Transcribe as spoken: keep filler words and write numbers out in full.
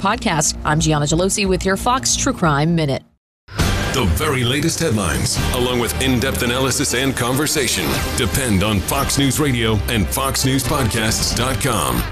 podcast. I'm Gianna Gelosi with your Fox True Crime Minute. The very latest headlines, along with in-depth analysis and conversation, depend on Fox News Radio and fox news podcasts dot com.